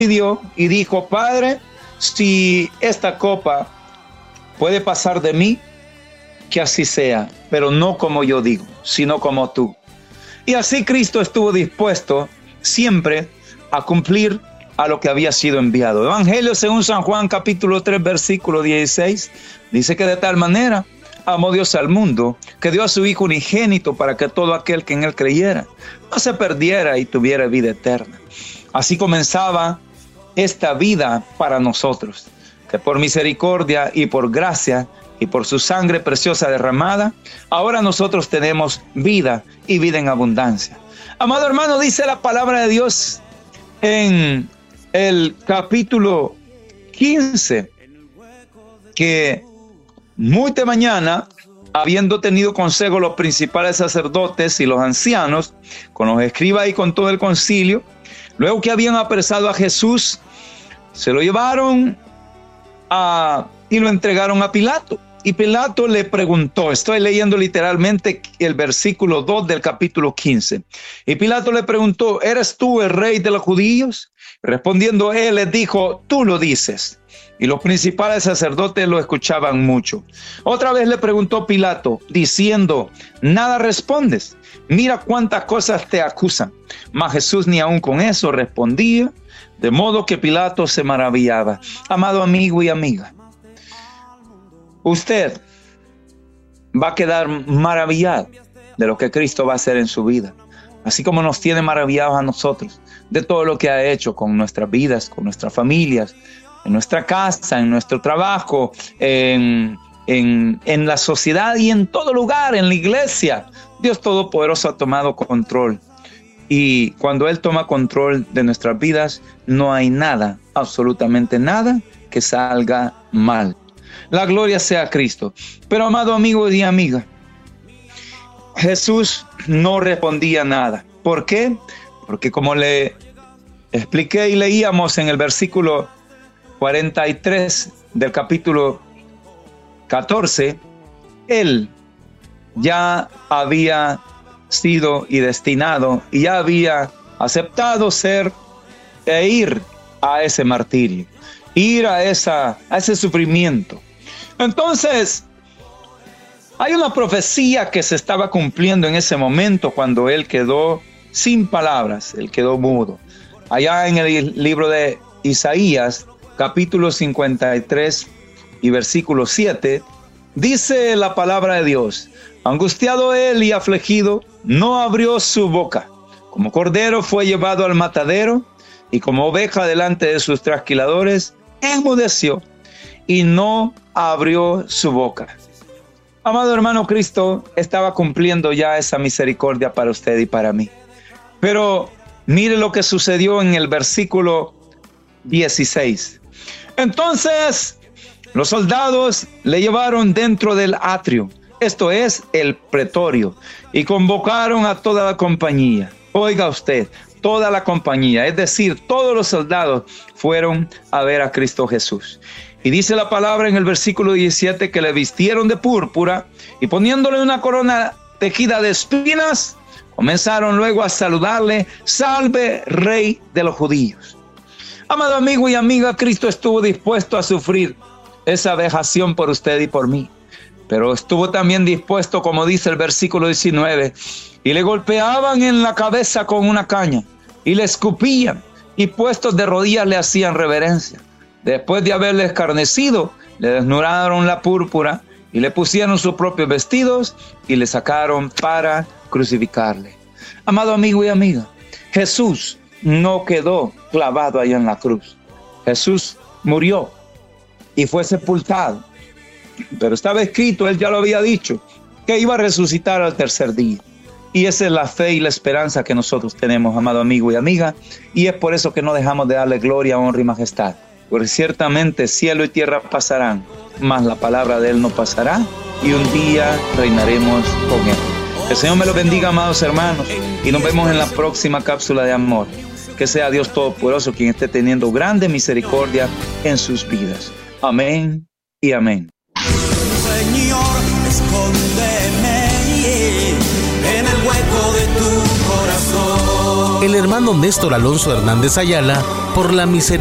pidió y dijo: Padre, si esta copa puede pasar de mí, que así sea, pero no como yo digo, sino como tú. Y así Cristo estuvo dispuesto siempre a cumplir a lo que había sido enviado. Evangelio según San Juan, capítulo 3, versículo 16, dice que de tal manera amó Dios al mundo, que dio a su Hijo unigénito para que todo aquel que en él creyera no se perdiera y tuviera vida eterna. Así comenzaba esta vida para nosotros, que por misericordia y por gracia y por su sangre preciosa derramada, ahora nosotros tenemos vida y vida en abundancia. Amado hermano, dice la palabra de Dios en el capítulo 15, que muy de mañana, habiendo tenido consejo los principales sacerdotes y los ancianos, con los escribas y con todo el concilio, luego que habían apresado a Jesús, se lo llevaron y lo entregaron a Pilato. Y Pilato le preguntó, estoy leyendo literalmente el versículo 2 del capítulo 15. Y Pilato le preguntó: ¿eres tú el rey de los judíos? Respondiendo él, les dijo: tú lo dices. Y los principales sacerdotes lo escuchaban mucho. Otra vez le preguntó Pilato, diciendo: nada respondes. Mira cuántas cosas te acusan. Mas Jesús ni aun con eso respondía, de modo que Pilato se maravillaba. Amado amigo y amiga, usted va a quedar maravillado de lo que Cristo va a hacer en su vida, así como nos tiene maravillados a nosotros de todo lo que ha hecho con nuestras vidas, con nuestras familias, en nuestra casa, en nuestro trabajo, en la sociedad y en todo lugar, en la iglesia. Dios Todopoderoso ha tomado control, y cuando Él toma control de nuestras vidas, no hay nada, absolutamente nada, que salga mal. La gloria sea a Cristo. Pero amado amigo y amiga, Jesús no respondía nada. ¿Por qué? Porque como le expliqué y leíamos en el versículo 43 del capítulo 14, Él ya había sido y destinado y ya había aceptado ser e ir a ese martirio, ir a ese sufrimiento. Entonces, hay una profecía que se estaba cumpliendo en ese momento cuando él quedó sin palabras, él quedó mudo. Allá en el libro de Isaías, capítulo 53 y versículo 7, dice la palabra de Dios: angustiado él y afligido, no abrió su boca. Como cordero fue llevado al matadero, y como oveja delante de sus trasquiladores, enmudeció y no abrió su boca. Amado hermano, Cristo estaba cumpliendo ya esa misericordia para usted y para mí. Pero mire lo que sucedió en el versículo 16. Entonces los soldados le llevaron dentro del atrio, esto es el pretorio, y convocaron a toda la compañía. Oiga usted, toda la compañía, es decir, todos los soldados fueron a ver a Cristo Jesús. Y dice la palabra en el versículo 17 que le vistieron de púrpura y poniéndole una corona tejida de espinas, comenzaron luego a saludarle: salve, Rey de los judíos. Amado amigo y amiga, Cristo estuvo dispuesto a sufrir esa vejación por usted y por mí, pero estuvo también dispuesto, como dice el versículo 19, y le golpeaban en la cabeza con una caña y le escupían, y puestos de rodillas le hacían reverencia. Después de haberle escarnecido, le desnudaron la púrpura y le pusieron sus propios vestidos y le sacaron para crucificarle. Amado amigo y amiga, Jesús no quedó clavado allá en la cruz. Jesús murió y fue sepultado. Pero estaba escrito, él ya lo había dicho, que iba a resucitar al tercer día. Y esa es la fe y la esperanza que nosotros tenemos, amado amigo y amiga. Y es por eso que no dejamos de darle gloria, honra y majestad. Porque ciertamente cielo y tierra pasarán, mas la palabra de Él no pasará, y un día reinaremos con Él. El Señor me lo bendiga, amados hermanos, y nos vemos en la próxima cápsula de amor. Que sea Dios Todopoderoso quien esté teniendo grande misericordia en sus vidas. Amén y amén. Señor, escóndeme en el hueco de tu corazón. el hermano Néstor Alonso Hernández Ayala, por la misericordia